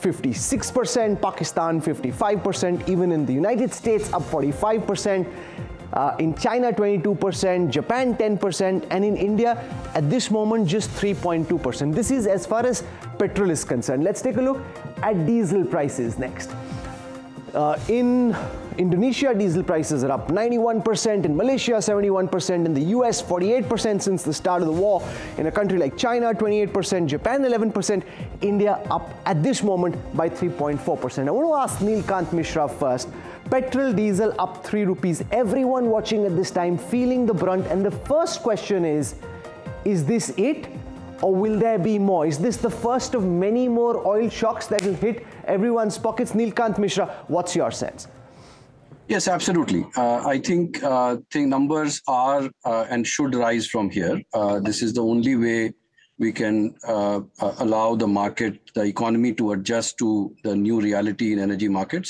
56%, Pakistan 55%, even in the United States up 45%, in China 22%, Japan 10%, and in India at this moment just 3.2%. This is as far as petrol is concerned. Let's take a look at diesel prices next. In Indonesia, diesel prices are up 91%, in Malaysia 71%, in the US 48% since the start of the war, in a country like China 28%, Japan 11%, India up at this moment by 3.4%. I want to ask Neelkant Mishra first. Petrol, diesel up 3 rupees. Everyone watching at this time feeling the brunt, and the first question is this it? Or will there be more? Is this the first of many more oil shocks that will hit everyone's pockets? Neelkant Mishra, what's your sense? Yes, absolutely. I think numbers are and should rise from here. This is the only way we can allow the market, the economy to adjust to the new reality in energy markets.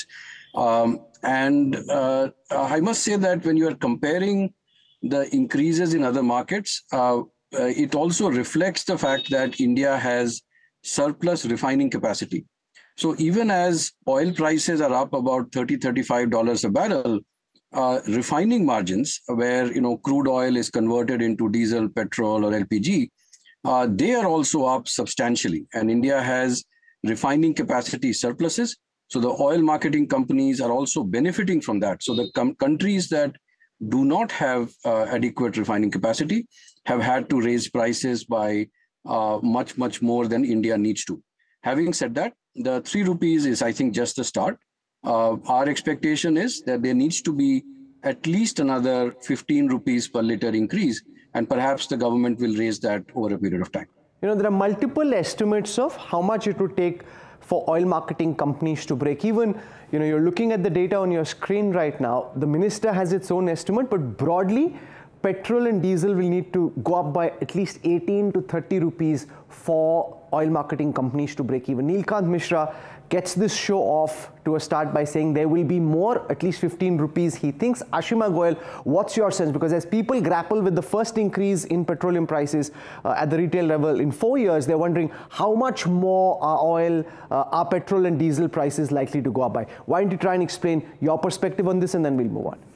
And I must say that when you are comparing the increases in other markets, it also reflects the fact that India has surplus refining capacity. So even as oil prices are up about $30–35 a barrel, refining margins where crude oil is converted into diesel, petrol, or LPG, they are also up substantially. And India has refining capacity surpluses. So the oil marketing companies are also benefiting from that. So the countries that do not have adequate refining capacity have had to raise prices by much more than India needs to. Having said that, the 3 rupees is, I think, just the start. Our expectation is that there needs to be at least another 15 rupees per litre increase, and perhaps the government will raise that over a period of time. There are multiple estimates of how much it would take for oil marketing companies to break even. You're looking at the data on your screen right now. The minister has its own estimate, but broadly, petrol and diesel will need to go up by at least 18 to 30 rupees for oil marketing companies to break even. Neelkant Mishra gets this show off to a start by saying there will be more, at least 15 rupees, he thinks. Ashima Goyal, what's your sense? Because as people grapple with the first increase in petroleum prices at the retail level in 4 years, they're wondering how much more are petrol and diesel prices likely to go up by? Why don't you try and explain your perspective on this, and then we'll move on.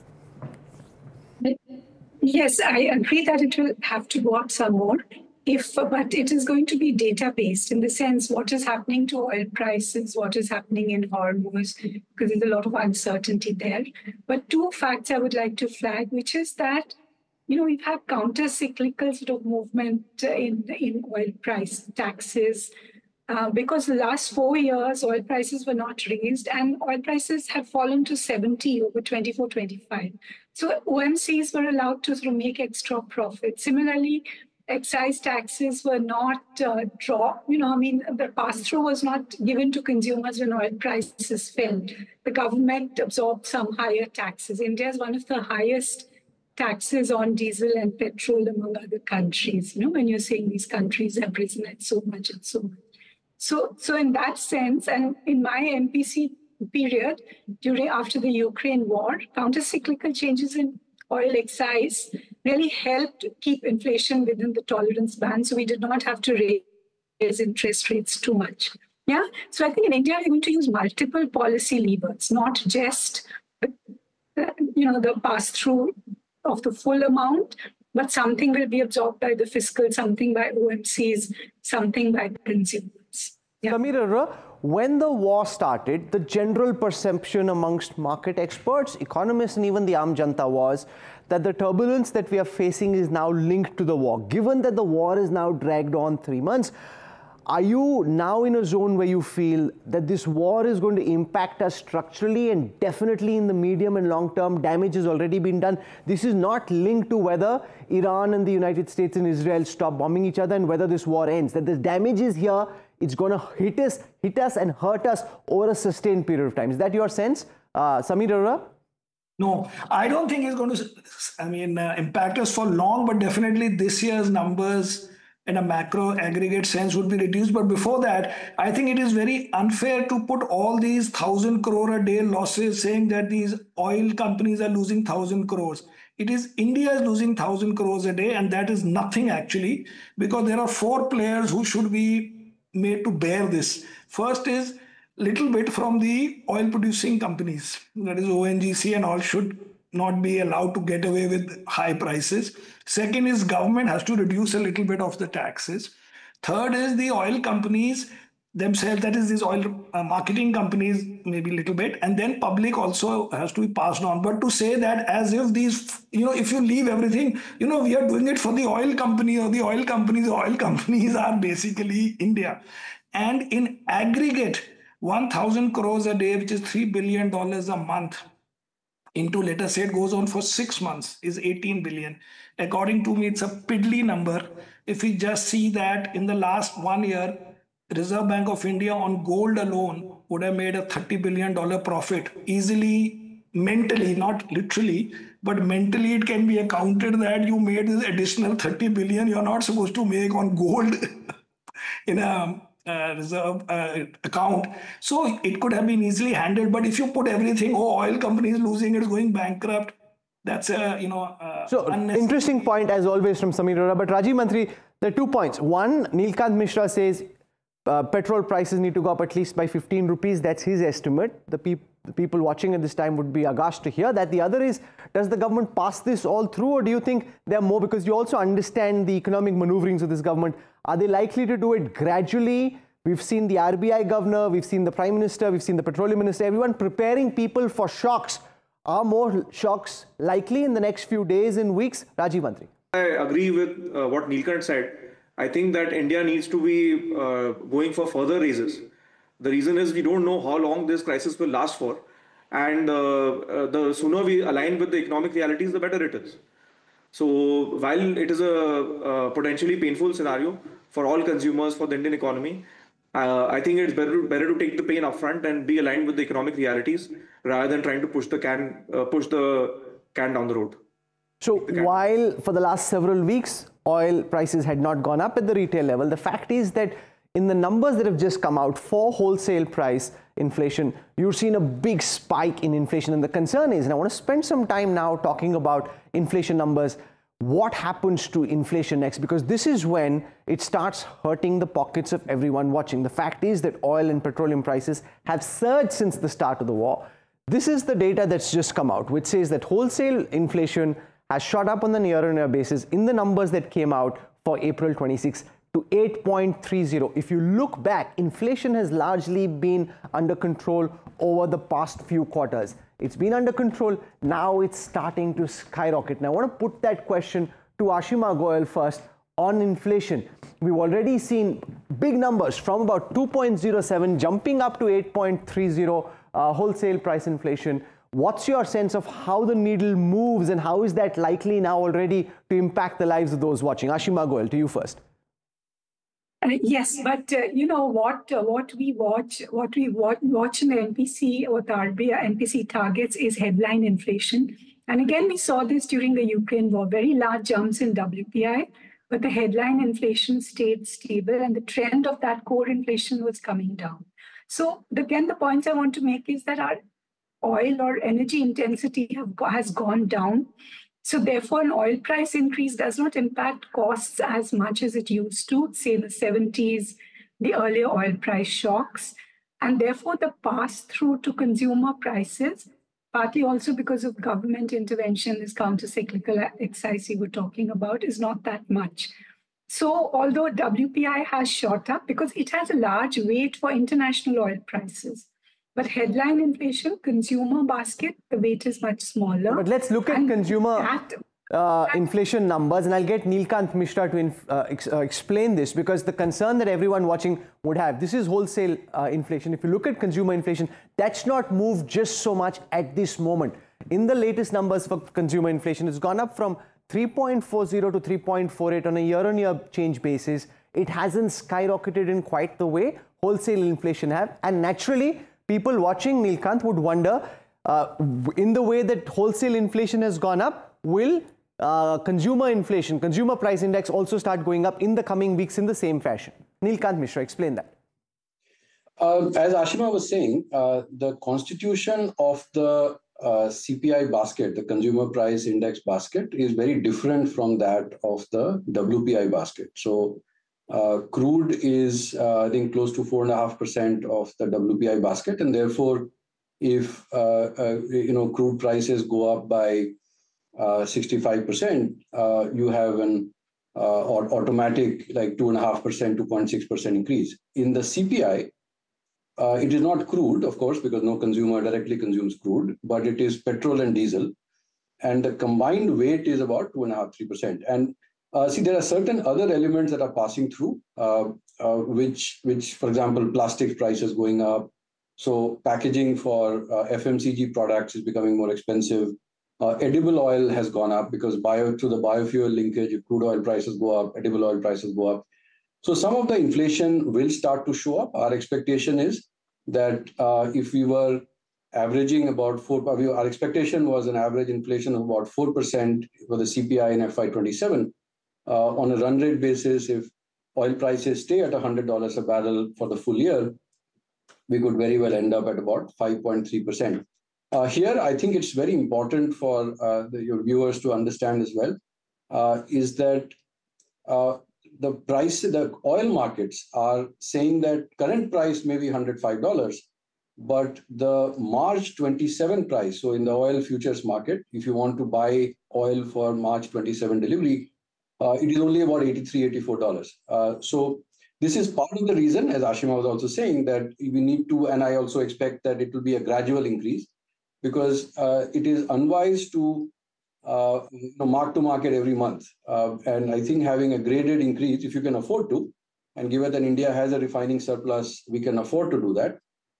Yes, I agree that it will have to go up some more. But it is going to be data-based in the sense what is happening to oil prices, what is happening in Hormuz, because there's a lot of uncertainty there. But two facts I would like to flag, which is that, we've had counter-cyclical sort of movement in oil price taxes, because the last 4 years, oil prices were not raised and oil prices have fallen to 70 over 24-25. So OMCs were allowed to sort of make extra profit. Similarly, excise taxes were not dropped. The pass-through was not given to consumers when oil prices fell. The government absorbed some higher taxes. India is one of the highest taxes on diesel and petrol among other countries. When you're saying these countries have risen at so much and so much. So in that sense, and in my MPC period, after the Ukraine war, counter-cyclical changes in oil excise really helped keep inflation within the tolerance band, so we did not have to raise interest rates too much. Yeah, so I think in India, we're going to use multiple policy levers, not just the pass-through of the full amount, but something will be absorbed by the fiscal, something by OMCs, something by consumers. Yeah. Samir Arora, when the war started, the general perception amongst market experts, economists, and even the Aam Janta was that the turbulence that we are facing is now linked to the war. Given that the war is now dragged on 3 months, are you now in a zone where you feel that this war is going to impact us structurally and definitely in the medium and long term damage has already been done? This is not linked to whether Iran and the United States and Israel stop bombing each other and whether this war ends. That the damage is here, it's going to hit us and hurt us over a sustained period of time. Is that your sense, Samir Arora? No, I don't think it's going to impact us for long, but definitely this year's numbers in a macro aggregate sense would be reduced. But before that, I think it is very unfair to put all these 1,000 crore a day losses saying that these oil companies are losing 1,000 crores. It is India is losing 1,000 crores a day, and that is nothing actually, because there are 4 players who should be made to bear this. First is little bit from the oil producing companies. That is ONGC and all should not be allowed to get away with high prices. Second is government has to reduce a little bit of the taxes. Third is the oil companies themselves, that is these oil marketing companies, maybe a little bit, and then public also has to be passed on. But to say that as if these, if you leave everything, we are doing it for the oil company or the oil companies are basically India. And in aggregate, 1,000 crores a day, which is $3 billion a month, into, let us say it goes on for 6 months, is 18 billion. According to me, it's a piddly number. If we just see that in the last 1 year, Reserve Bank of India on gold alone would have made a $30 billion profit easily, mentally, not literally, but mentally it can be accounted that you made this additional 30 billion you're not supposed to make on gold in a reserve account. So it could have been easily handled. But if you put everything, oil companies losing, it's going bankrupt. That's so interesting point as always from Samir Arora. But Rajiv Mantri, there are 2 points. One, Nilkant Mishra says petrol prices need to go up at least by 15 rupees. That's his estimate. The people watching at this time would be aghast to hear that. The other is, does the government pass this all through, or do you think there are more? Because you also understand the economic maneuverings of this government. Are they likely to do it gradually? We've seen the RBI governor, we've seen the Prime Minister, we've seen the Petroleum Minister, everyone preparing people for shocks. Are more shocks likely in the next few days and weeks? Rajiv Mantri. I agree with what Nilkant said. I think that India needs to be going for further raises. The reason is we don't know how long this crisis will last for. And the sooner we align with the economic realities, the better it is. So while it is a potentially painful scenario for all consumers, for the Indian economy, I think it's better to take the pain upfront and be aligned with the economic realities rather than trying to push the can down the road. So while for the last several weeks, oil prices had not gone up at the retail level, the fact is that in the numbers that have just come out for wholesale price inflation, you've seen a big spike in inflation. And the concern is, and I want to spend some time now talking about inflation numbers, what happens to inflation next? Because this is when it starts hurting the pockets of everyone watching. The fact is that oil and petroleum prices have surged since the start of the war. This is the data that's just come out, which says that wholesale inflation has shot up on the year-on-year basis in the numbers that came out for April 26 to 8.30. If you look back, inflation has largely been under control over the past few quarters. It's been under control. Now it's starting to skyrocket. And I want to put that question to Ashima Goyal first on inflation. We've already seen big numbers from about 2.07 jumping up to 8.30 wholesale price inflation. What's your sense of how the needle moves and how is that likely now already to impact the lives of those watching? Ashima Goyal, to you first. Yes, but what we watch in the MPC or the RBI MPC targets is headline inflation. And again, we saw this during the Ukraine war, very large jumps in WPI, but the headline inflation stayed stable and the trend of that core inflation was coming down. So again, the points I want to make is that our oil or energy intensity has gone down. So therefore, an oil price increase does not impact costs as much as it used to, say in the 70s, the earlier oil price shocks. And therefore, the pass-through to consumer prices, partly also because of government intervention, this counter-cyclical exercise we were talking about, is not that much. So although WPI has shot up because it has a large weight for international oil prices, but headline inflation, consumer basket, the weight is much smaller. But let's look at consumer inflation numbers, and I'll get Nilkant Mishra to explain this, because the concern that everyone watching would have, this is wholesale inflation. If you look at consumer inflation, that's not moved just so much at this moment. In the latest numbers for consumer inflation, it's gone up from 3.40 to 3.48 on a year-on-year change basis. It hasn't skyrocketed in quite the way wholesale inflation have, and naturally, people watching, Nilkant, would wonder, in the way that wholesale inflation has gone up, will consumer inflation, consumer price index also start going up in the coming weeks in the same fashion? Nilkant Mishra, explain that. As Ashima was saying, the constitution of the CPI basket, the consumer price index basket, is very different from that of the WPI basket. So Crude is, I think, close to 4.5% of the WPI basket, and therefore, if crude prices go up by 65%, you have an automatic like 2.5%, 2.6% increase. In the CPI, it is not crude, of course, because no consumer directly consumes crude, but it is petrol and diesel. And the combined weight is about 2.5%, 3%. And see, there are certain other elements that are passing through, which, for example, plastic prices going up. So packaging for FMCG products is becoming more expensive. Edible oil has gone up because to the biofuel linkage, if crude oil prices go up, edible oil prices go up. So some of the inflation will start to show up. Our expectation is that if we were averaging about 4%, our expectation was an average inflation of about 4% for the CPI in FY27. On a run rate basis, if oil prices stay at $100 a barrel for the full year, we could very well end up at about 5.3%. Here, I think it's very important for your viewers to understand as well, is that the oil markets are saying that current price may be $105, but the March 27 price, so in the oil futures market, if you want to buy oil for March 27 delivery, it is only about $83, $84. So this is part of the reason, as Ashima was also saying, that we need to, and I also expect that it will be a gradual increase, because it is unwise to mark to market every month. And I think having a graded increase, if you can afford to, and given that India has a refining surplus, we can afford to do that.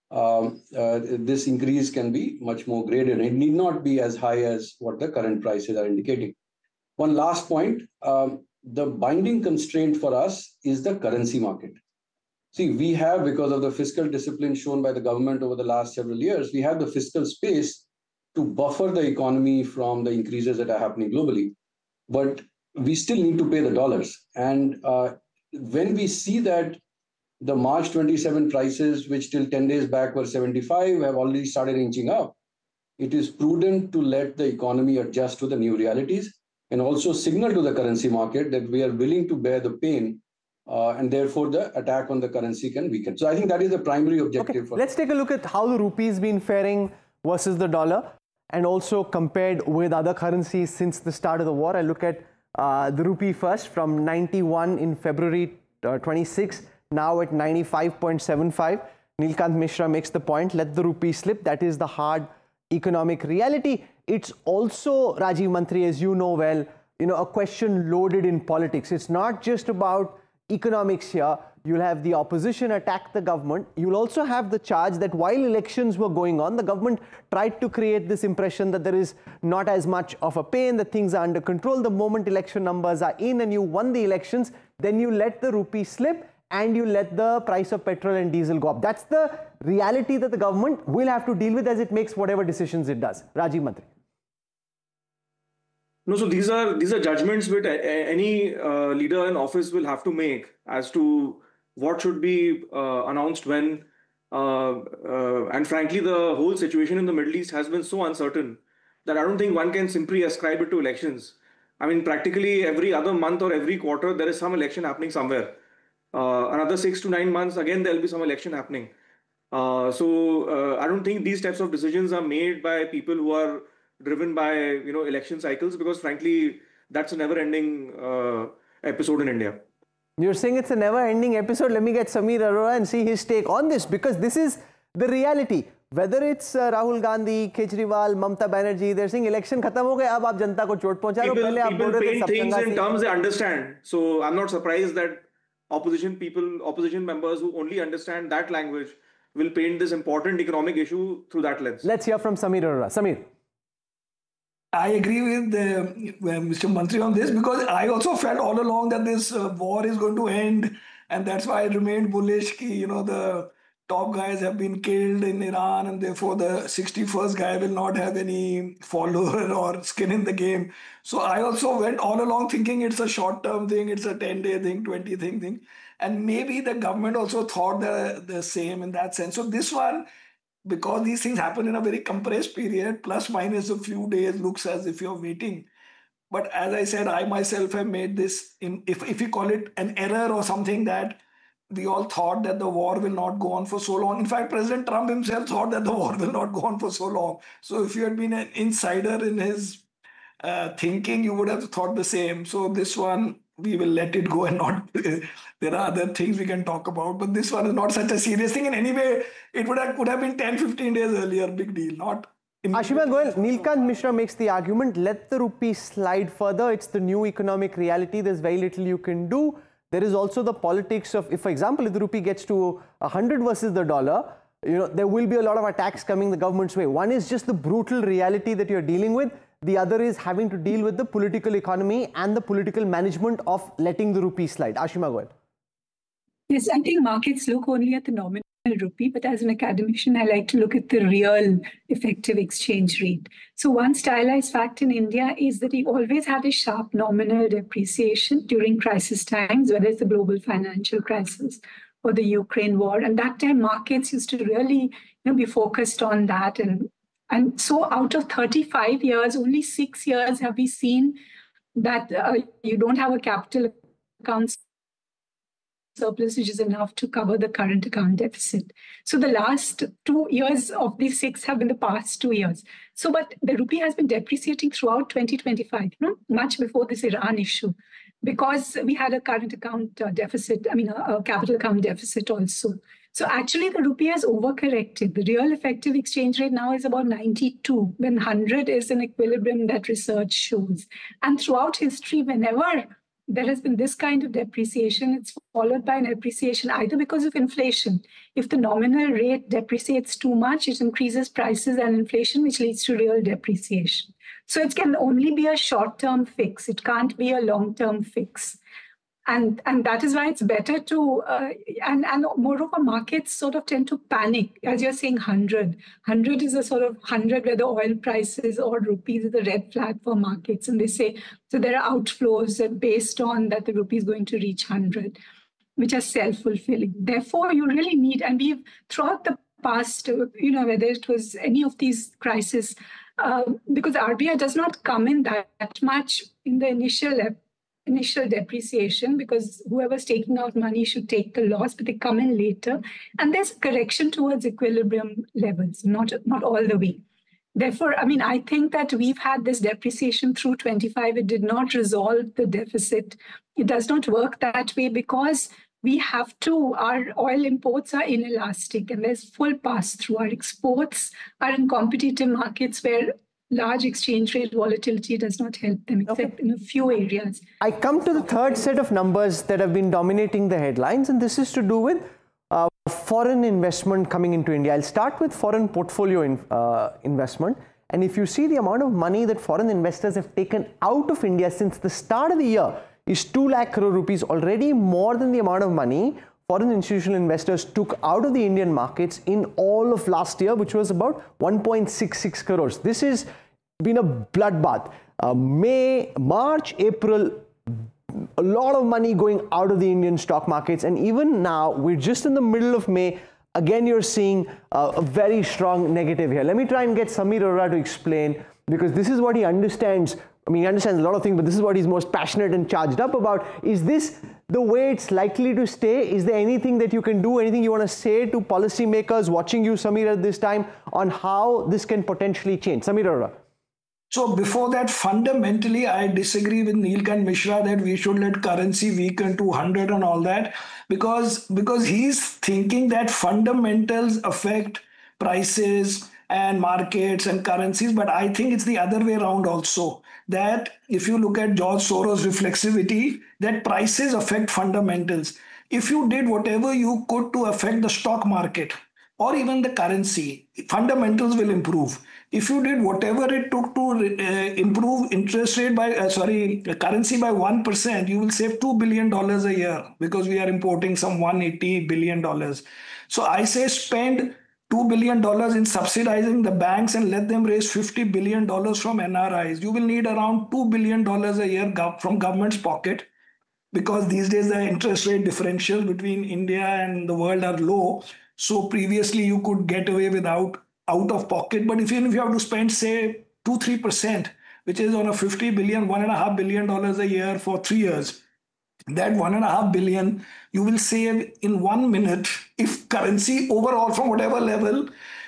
This increase can be much more graded. It need not be as high as what the current prices are indicating. One last point, the binding constraint for us is the currency market. See, we have, because of the fiscal discipline shown by the government over the last several years, we have the fiscal space to buffer the economy from the increases that are happening globally. But we still need to pay the dollars. And when we see that the March 27 prices, which till 10 days back were 75, have already started inching up, it is prudent to let the economy adjust to the new realities and also signal to the currency market that we are willing to bear the pain, and therefore the attack on the currency can weaken. So I think that is the primary objective. Let's take a look at how the rupee has been faring versus the dollar, and also compared with other currencies since the start of the war. I look at the rupee first, from 91 in February 26, now at 95.75. Nilkant Mishra makes the point, let the rupee slip. That is the hard economic reality. It's also, Rajiv Mantri, as you know well, a question loaded in politics. It's not just about economics here. You'll have the opposition attack the government. You'll also have the charge that while elections were going on, the government tried to create this impression that there is not as much of a pain, that things are under control. The moment election numbers are in and you won the elections, then you let the rupee slip and you let the price of petrol and diesel go up. That's the reality that the government will have to deal with as it makes whatever decisions it does. Rajiv Mantri. No, so these are judgments which any leader in office will have to make as to what should be announced when. And frankly, the whole situation in the Middle East has been so uncertain that I don't think one can simply ascribe it to elections. I mean, practically every other month or every quarter, there is some election happening somewhere. Another 6 to 9 months, again, there'll be some election happening. So I don't think these types of decisions are made by people who are driven by election cycles, because frankly, that's a never-ending episode in India. You're saying it's a never-ending episode. Let me get Samir Arora and see his take on this, because this is the reality. Whether it's Rahul Gandhi, Kejriwal, Mamta Banerjee, they're saying election khatam ho gaya, ab aap जनता को चोट पहुंचा रहे हो. पहले आप बोल रहे थे सब things in terms they understand. So I'm not surprised that opposition members who only understand that language will paint this important economic issue through that lens. Let's hear from Samir Arora. Samir. I agree with Mr. Mantri on this, because I also felt all along that this war is going to end, and that's why I remained bullish. The top guys have been killed in Iran, and therefore the 61st guy will not have any follower or skin in the game. So I also went all along thinking it's a short-term thing, it's a 10-day thing, 20-day thing. And maybe the government also thought the same in that sense. So this one, because these things happen in a very compressed period, plus minus a few days, looks as if you're waiting. But as I said, I myself have made this, if you call it an error or something, that we all thought that the war will not go on for so long. In fact, President Trump himself thought that the war will not go on for so long. So if you had been an insider in his thinking, you would have thought the same. So this one, we will let it go and not. There are other things we can talk about, but this one is not such a serious thing. In any way, it could have been 10, 15 days earlier. Big deal, not. Ashima Goel, Neelkant Mishra makes the argument, let the rupee slide further. It's the new economic reality. There's very little you can do. There is also the politics of, if, for example, if the rupee gets to 100 versus the dollar, there will be a lot of attacks coming the government's way. One is just the brutal reality that you're dealing with. The other is having to deal with the political economy and the political management of letting the rupee slide. Ashima Goel. Yes, I think markets look only at the nominal rupee, but as an academician, I like to look at the real effective exchange rate. So one stylized fact in India is that we always had a sharp nominal depreciation during crisis times, whether it's the global financial crisis or the Ukraine war. And that time markets used to really be focused on that. And so out of 35 years, only 6 years have we seen that you don't have a capital account surplus, which is enough to cover the current account deficit. So the last 2 years of these 6 have been the past 2 years. So, but the rupee has been depreciating throughout 2025, much before this Iran issue, because we had a current account deficit, a capital account deficit also. So actually the rupee has overcorrected. The real effective exchange rate now is about 92, when 100 is an equilibrium that research shows. And throughout history, whenever there has been this kind of depreciation, it's followed by an appreciation either because of inflation. If the nominal rate depreciates too much, it increases prices and inflation, which leads to real depreciation. So it can only be a short-term fix. It can't be a long-term fix. And that is why it's better to, and moreover, markets sort of tend to panic. As you're saying, 100. 100 is a sort of 100 where the oil prices or rupees is the red flag for markets. And they say, so there are outflows based on that the rupee is going to reach 100, which are self-fulfilling. Therefore, you really need, and we've, throughout the past, whether it was any of these crises, because RBI does not come in that much in the initial depreciation, because whoever's taking out money should take the loss, but they come in later. And there's a correction towards equilibrium levels, not all the way. Therefore, I think that we've had this depreciation through 25. It did not resolve the deficit. It does not work that way because we have to, our oil imports are inelastic and there's full pass-through. Our exports are in competitive markets where large exchange rate volatility does not help them, except in a few areas. I come to the third set of numbers that have been dominating the headlines, and this is to do with foreign investment coming into India. I'll start with foreign portfolio investment. And if you see the amount of money that foreign investors have taken out of India since the start of the year is 2 lakh crore rupees, already more than the amount of money foreign institutional investors took out of the Indian markets in all of last year, which was about 1.66 crores. This has been a bloodbath. May, March, April, a lot of money going out of the Indian stock markets. And even now, we're just in the middle of May. Again, you're seeing a very strong negative here. Let me try and get Samir Arora to explain, because this is what he understands. He understands a lot of things, but this is what he's most passionate and charged up about. Is this the way it's likely to stay? Is there anything that you can do, anything you want to say to policymakers watching you, Samir, at this time on how this can potentially change? Samir Arora. So before that, fundamentally, I disagree with Neelkant Mishra that we should let currency weaken to 100 and all that, because he's thinking that fundamentals affect prices and markets and currencies. But I think it's the other way around also, that if you look at George Soros' reflexivity, that prices affect fundamentals. If you did whatever you could to affect the stock market or even the currency, fundamentals will improve. If you did whatever it took to improve interest rate by, currency by 1%, you will save $2 billion a year, because we are importing some $180 billion. So I say spend $2 billion in subsidizing the banks and let them raise $50 billion from NRIs. You will need around $2 billion a year from government's pocket, because these days the interest rate differential between India and the world are low. So previously you could get away without out of pocket. But even if you have to spend, say, 2-3%, which is on a 50 billion, $1.5 billion a year for 3 years. That 1.5 billion you will save in 1 minute if currency overall from whatever level